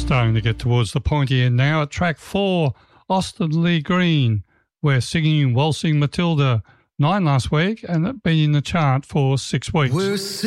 Starting to get towards the pointy end now at track 4, Austin Lee Green. We're singing Waltzing Matilda, 9 last week, and it's been in the chart for 6 weeks.